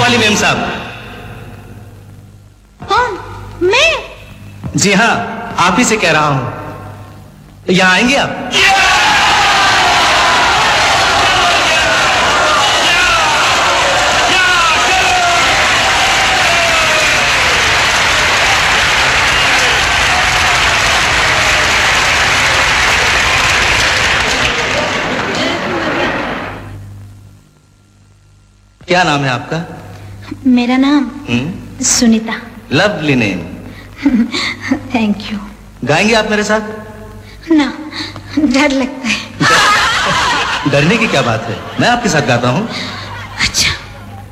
वाली मेम साहब। कौन? मैं? जी हाँ, आप ही से कह रहा हूं। यहाँ आएंगे आप? क्या नाम है आपका? मेरा नाम Sunita. Lovely name. Thank you. गाएंगे आप मेरे साथ? ना, डर लगता है। डरने की क्या बात है, मैं आपके साथ गाता हूँ।